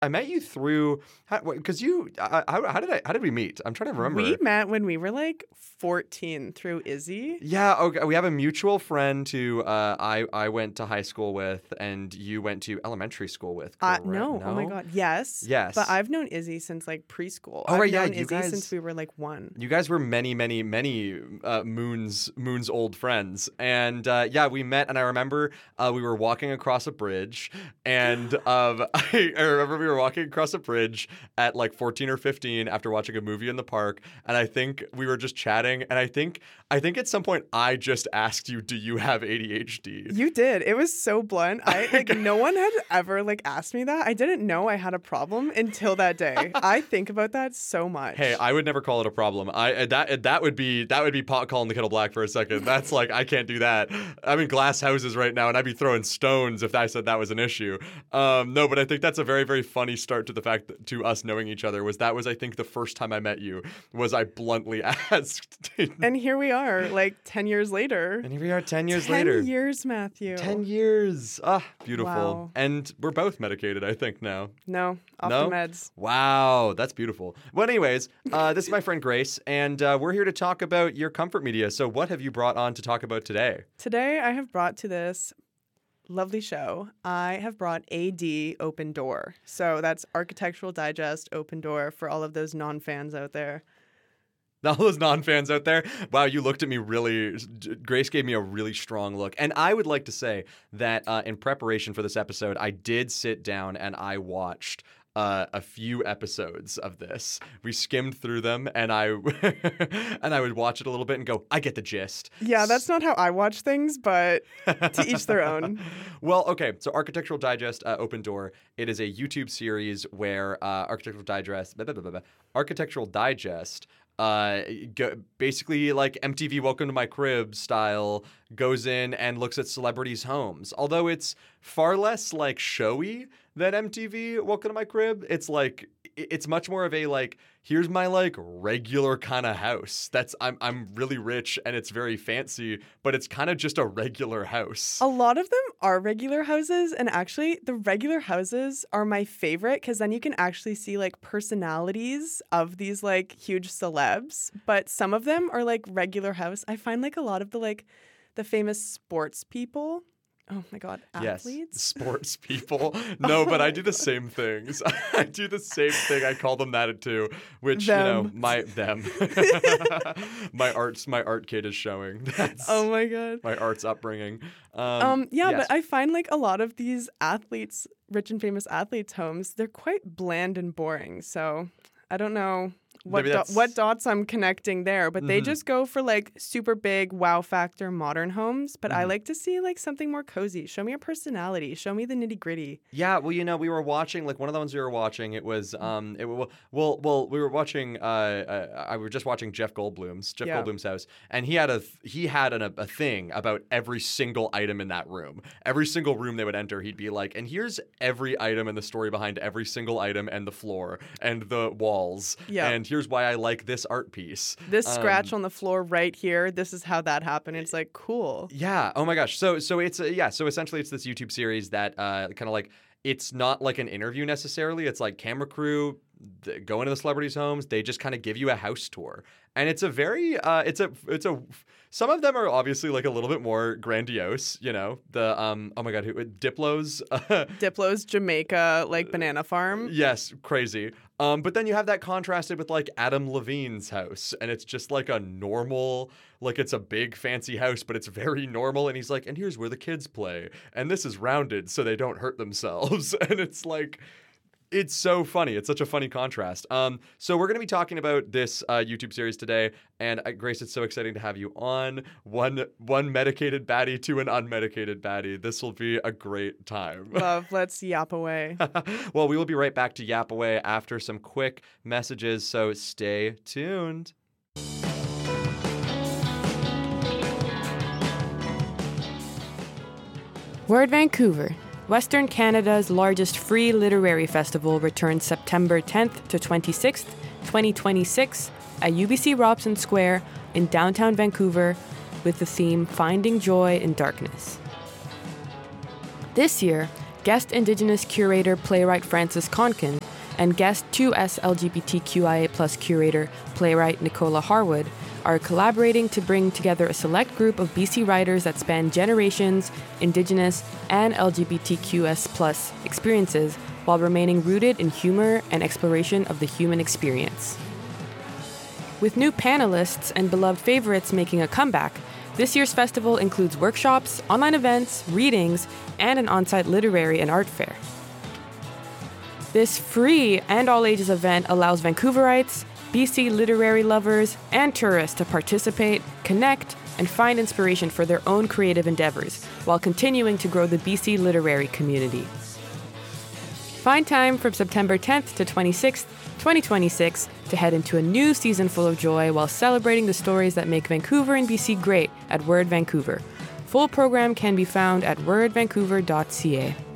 I met you through because how did we meet? I'm trying to remember. We met when we were like 14 through Izzy. Yeah, okay. We have a mutual friend who I went to high school with, and you went to elementary school with. Correct? No. Oh my God. Yes. Yes. But I've known Izzy since like preschool. Oh, right. I've Yeah. known You Izzy guys, since we were like 1. You guys were many moons old friends, and yeah, we met. And I remember we were walking across a bridge, and I remember we were walking across a bridge at like 14 or 15 after watching a movie in the park, and I think we were just chatting, and I think at some point I just asked you, "Do you have ADHD?" You did. It was so blunt. No one had ever like asked me that. I didn't know I had a problem until that day. I think about that so much. Hey, I would never call it a problem. That would be pot calling the kettle black for a second. That's like, I can't do that. I'm in glass houses right now, and I'd be throwing stones if I said that was an issue. No, but I think that's a very, very funny start to the fact that, to us knowing each other was I think the first time I met you was I bluntly asked. And here we are, like 10 years later. And here we are 10 years later. 10 years, Matthew. 10 years. Ah, beautiful. Wow. And we're both medicated, I think, now. No, off No? the meds. Wow, that's beautiful. Well, anyways, this is my friend Grace, and we're here to talk about your comfort media. So what have you brought on to talk about today? Today, I have brought to this lovely show, I have brought AD Open Door. So that's Architectural Digest Open Door for all of those non-fans out there. All those non-fans out there, wow, you looked at me really, Grace gave me a really strong look. And I would like to say that in preparation for this episode, I did sit down and I watched a few episodes of this. We skimmed through them, and I would watch it a little bit and go, I get the gist. Yeah, that's not how I watch things, but to each their own. Well, okay, so Architectural Digest Open Door, it is a YouTube series where Architectural Digest basically like MTV Welcome to My Crib style goes in and looks at celebrities' homes. Although it's far less like showy than MTV Welcome to My Crib. It's much more of a like, here's my like regular kind of house. I'm really rich and it's very fancy, but it's kind of just a regular house. A lot of them are regular houses, and actually the regular houses are my favorite because then you can actually see like personalities of these like huge celebs. But some of them are like regular house. I find like a lot of the famous sports people. Oh my God, athletes? Yes, sports people. No, but I do the same things. I do the same thing. I call them that too, which, them. them. My art kid is showing. That's oh my God. my arts upbringing. Yeah, yes. but I find like a lot of these athletes, rich and famous athletes' homes, they're quite bland and boring. So I don't know what dots I'm connecting there, but they just go for like super big wow factor modern homes. But I like to see like something more cozy. Show me your personality. Show me the nitty gritty. Yeah, well, we were watching like one of the ones we were watching. It was we were watching. I were just watching Jeff Goldblum's house, and he had a thing about every single item in that room. Every single room they would enter, he'd be like, and here's every item and the story behind every single item and the floor and the walls. Yeah. And here's why I like this art piece. This scratch on the floor right here. This is how that happened. It's like cool. Yeah. Oh my gosh. So it's so essentially it's this YouTube series that kind of like, it's not like an interview necessarily. It's like camera crew go into the celebrities' homes. They just kind of give you a house tour, and it's a very some of them are obviously like a little bit more grandiose. The oh my God, Diplo's Diplo's Jamaica like banana farm. Yes, crazy. But then you have that contrasted with like Adam Levine's house, and it's just like a normal, like it's a big fancy house, but it's very normal. And he's like, and here's where the kids play, and this is rounded so they don't hurt themselves. And it's like, it's so funny. It's such a funny contrast. So we're going to be talking about this YouTube series today. And Grace, it's so exciting to have you on. One medicated baddie to an unmedicated baddie. This will be a great time. Love, let's yap away. Well, we will be right back to yap away after some quick messages. So stay tuned. Word Vancouver. Western Canada's largest free literary festival returns September 10th to 26th, 2026 at UBC Robson Square in downtown Vancouver with the theme Finding Joy in Darkness. This year, guest Indigenous curator playwright Francis Conkin, and guest 2S LGBTQIA+ curator playwright Nicola Harwood are collaborating to bring together a select group of BC writers that span generations, Indigenous, and LGBTQS+ experiences while remaining rooted in humor and exploration of the human experience. With new panelists and beloved favorites making a comeback, this year's festival includes workshops, online events, readings, and an on-site literary and art fair. This free and all-ages event allows Vancouverites, BC literary lovers, and tourists to participate, connect, and find inspiration for their own creative endeavors while continuing to grow the BC literary community. Find time from September 10th to 26th, 2026 to head into a new season full of joy while celebrating the stories that make Vancouver and BC great at Word Vancouver. Full program can be found at wordvancouver.ca.